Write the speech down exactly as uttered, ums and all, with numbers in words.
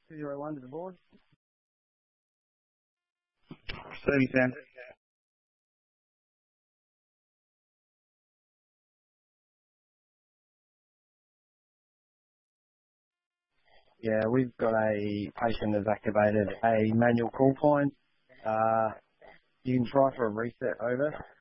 two zero one to the board. Thirty, Sam. Yeah, we've got a patient that's activated a manual call point. Uh, you can try for a reset over.